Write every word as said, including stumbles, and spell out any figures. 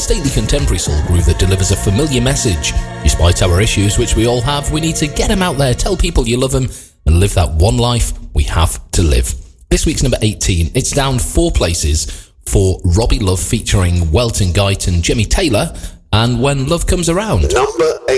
stately contemporary soul groove that delivers a familiar message. Despite our issues, which we all have, we need to get them out there, tell people you love them, and live that one life we have to live. This week's number eighteen, it's down four places for Robbie Love featuring Welton Guyton, Jimmy Taylor, and When Love Comes Around. Number